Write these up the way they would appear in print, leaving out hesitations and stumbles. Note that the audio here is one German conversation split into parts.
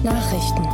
Nachrichten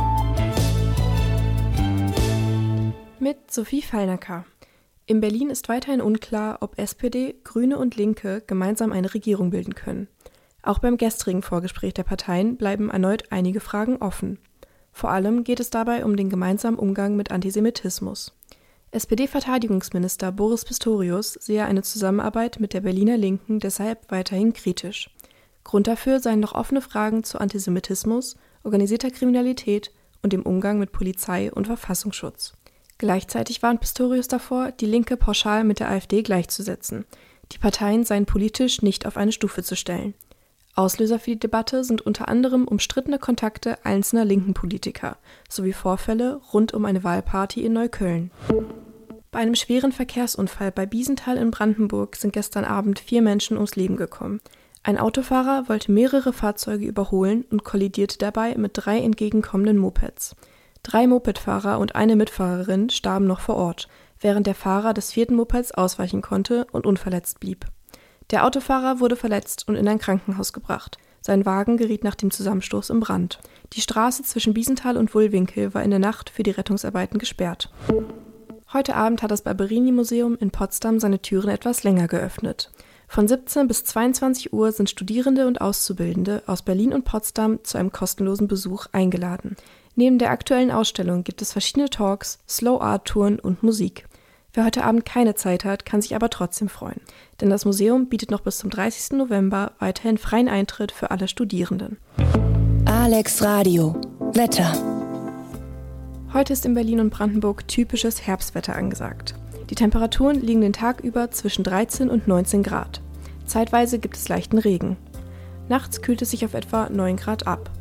mit Sophie Fallnacker. In Berlin ist weiterhin unklar, ob SPD, Grüne und Linke gemeinsam eine Regierung bilden können. Auch beim gestrigen Vorgespräch der Parteien bleiben erneut einige Fragen offen. Vor allem geht es dabei um den gemeinsamen Umgang mit Antisemitismus. SPD-Verteidigungsminister Boris Pistorius sehe eine Zusammenarbeit mit der Berliner Linken deshalb weiterhin kritisch. Grund dafür seien noch offene Fragen zu Antisemitismus, organisierter Kriminalität und dem Umgang mit Polizei und Verfassungsschutz. Gleichzeitig warnt Pistorius davor, die Linke pauschal mit der AfD gleichzusetzen. Die Parteien seien politisch nicht auf eine Stufe zu stellen. Auslöser für die Debatte sind unter anderem umstrittene Kontakte einzelner linken Politiker sowie Vorfälle rund um eine Wahlparty in Neukölln. Bei einem schweren Verkehrsunfall bei Biesenthal in Brandenburg sind gestern Abend 4 Menschen ums Leben gekommen. Ein Autofahrer wollte mehrere Fahrzeuge überholen und kollidierte dabei mit 3 entgegenkommenden Mopeds. 3 Mopedfahrer und eine Mitfahrerin starben noch vor Ort, während der Fahrer des 4. Mopeds ausweichen konnte und unverletzt blieb. Der Autofahrer wurde verletzt und in ein Krankenhaus gebracht. Sein Wagen geriet nach dem Zusammenstoß in Brand. Die Straße zwischen Biesenthal und Wullwinkel war in der Nacht für die Rettungsarbeiten gesperrt. Heute Abend hat das Barberini-Museum in Potsdam seine Türen etwas länger geöffnet. Von 17 bis 22 Uhr sind Studierende und Auszubildende aus Berlin und Potsdam zu einem kostenlosen Besuch eingeladen. Neben der aktuellen Ausstellung gibt es verschiedene Talks, Slow-Art-Touren und Musik. Wer heute Abend keine Zeit hat, kann sich aber trotzdem freuen. Denn das Museum bietet noch bis zum 30. November weiterhin freien Eintritt für alle Studierenden. Alex Radio Wetter. Heute ist in Berlin und Brandenburg typisches Herbstwetter angesagt. Die Temperaturen liegen den Tag über zwischen 13 und 19 Grad. Zeitweise gibt es leichten Regen. Nachts kühlt es sich auf etwa 9 Grad ab.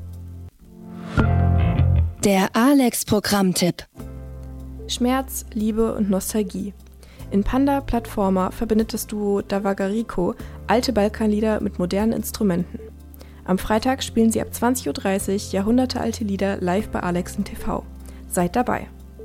Der Alex-Programmtipp. Schmerz, Liebe und Nostalgie. In Panda Platformer verbindet das Duo Davagarico alte Balkanlieder mit modernen Instrumenten. Am Freitag spielen sie ab 20.30 Uhr jahrhundertealte Lieder live bei Alex im TV. Seid dabei.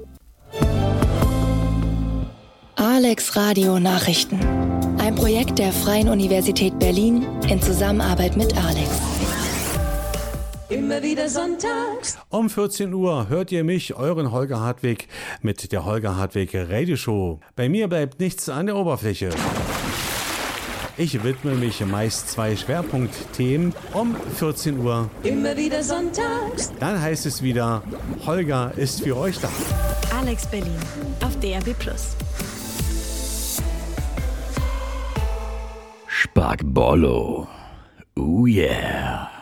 Alex Radio Nachrichten. Ein Projekt der Freien Universität Berlin in Zusammenarbeit mit Alex. Immer wieder sonntags. Um 14 Uhr hört ihr mich, euren Holger Hartwig, mit der Holger Hartwig Radioshow. Bei mir bleibt nichts an der Oberfläche. Ich widme mich meist 2 Schwerpunktthemen um 14 Uhr. Immer wieder sonntags. Dann heißt es wieder, Holger ist für euch da. Alex Berlin auf DRB+. Spackbollo. Oh yeah.